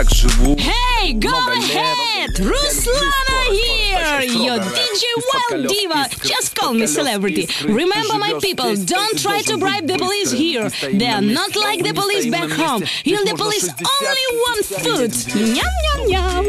Hey, go ahead! Ruslana here! Your DJ Wild Diva! Just call me celebrity. Remember, my people, don't try to bribe the police here. They are not like the police back home. Here the police only want food. Nyam, nyam, nyam.